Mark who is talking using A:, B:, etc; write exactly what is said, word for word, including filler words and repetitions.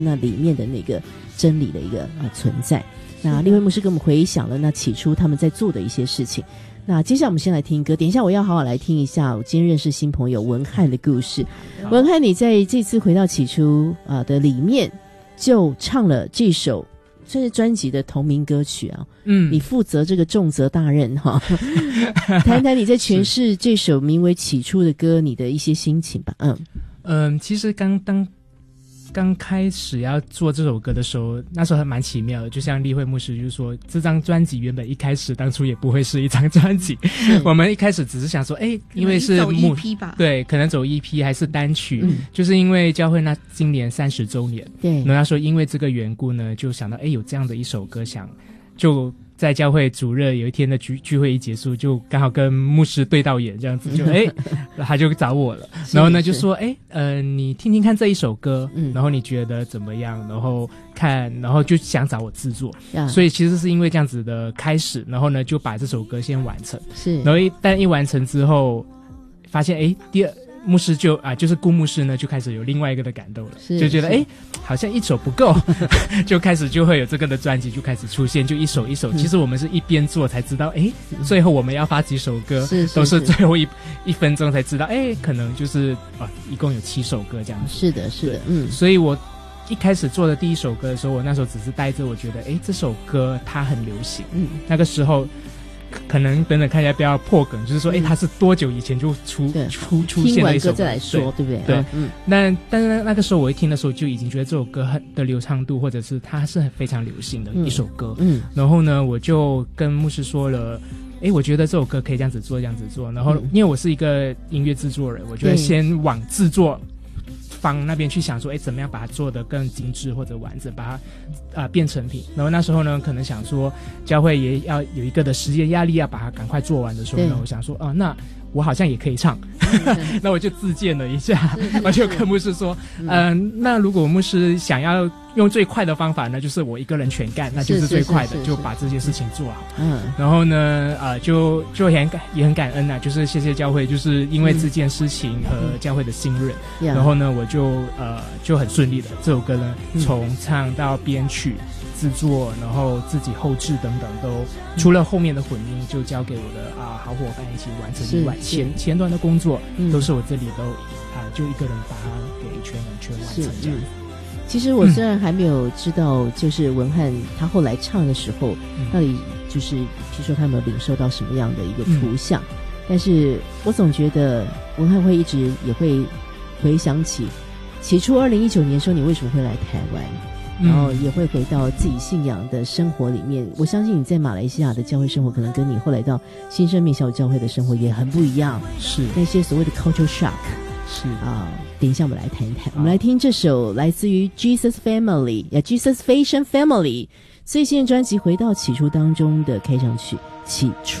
A: 那里面的那个真理的一个啊存在。那立辉牧师给我们回想了那起初他们在做的一些事情。那接下来我们先来听歌，等一下我要好好来听一下我今天认识新朋友文翰的故事。文翰，你在这次回到起初啊的里面就唱了这首算是专辑的同名歌曲啊，嗯，你负责这个重责大任哈，谈谈你在诠释这首名为《起初》的歌，你的一些心情吧。嗯
B: 嗯，其实刚当刚开始要做这首歌的时候，那时候还蛮奇妙的，就像立慧牧师就说，这张专辑原本一开始当初也不会是一张专辑，我们一开始只是想说，哎，因为是
C: 走 E P 吧，
B: 对，可能走 E P 还是单曲，嗯，就是因为教会那今年三十周年，
A: 对，
B: 然后他说因为这个缘故呢，就想到哎有这样的一首歌，想就在教会主日有一天的聚聚会一结束，就刚好跟牧师对到眼，这样子就哎，他就找我了，然后呢就说哎呃你听听看这一首歌，嗯，然后你觉得怎么样？然后看，然后就想找我制作，啊，所以其实是因为这样子的开始，然后呢就把这首歌先完成，是，然后一但一完成之后，发现哎第二。牧师就啊，就是顾牧师呢，就开始有另外一个的感动了，就觉得哎，好像一首不够，就开始就会有这个的专辑就开始出现，就一首一首。嗯，其实我们是一边做才知道，哎，最后我们要发几首歌，是是都是最后一一分钟才知道，哎，可能就是啊，一共有七首歌这样子。
A: 是的，是的，嗯。
B: 所以我一开始做的第一首歌的时候，我那时候只是带着我觉得，哎，这首歌它很流行，嗯，那个时候。可能等等看一下不要破梗，就是说哎，它是多久以前就出出出现了一首歌，
A: 听完歌再来说，对不对？
B: 对，嗯。那但是那个时候我一听的时候就已经觉得这首歌很的流畅度，或者是它是非常流行的一首歌，嗯。然后呢，我就跟牧师说了，哎，我觉得这首歌可以这样子做，这样子做。然后因为我是一个音乐制作人，我就会先往制作方那边去想说，哎，怎么样把它做得更精致或者完整，把它啊、呃、变成品。然后那时候呢，可能想说教会也要有一个的时间压力，要把它赶快做完的时候呢，我想说啊，那我好像也可以唱，那我就自荐了一下，我就跟牧师说，嗯、呃，那如果牧师想要用最快的方法呢，就是我一个人全干，那就是最快的，就把这些事情做好。嗯，然后呢，呃，就就很感也很感恩啊，就是谢谢教会，就是因为这件事情和教会的信任，嗯、然后呢，我就呃就很顺利的这首歌呢，从唱到编曲。制作，然后自己后制等等都，嗯、除了后面的混音就交给我的啊好伙伴一起完成以外，前前端的工作，嗯、都是我这里都啊就一个人把它给全完全完成这样。
A: 其实我虽然还没有知道，就是文翰他后来唱的时候，嗯、到底就是譬如说他有没有领受到什么样的一个图像，嗯、但是我总觉得文翰会一直也会回想起起初二零一九年的时候，你为什么会来台湾？然后也会回到自己信仰的生活里面。我相信你在马来西亚的教会生活，可能跟你后来到新生命小教会的生活也很不一样。
B: 是
A: 那些所谓的 culture shock。
B: 是
A: 啊，等一下我们来谈一谈。我们来听这首来自于 Jesus Family， 呀 Jesus Fashion Family 最新的专辑《回到起初》当中的开场曲《起初》。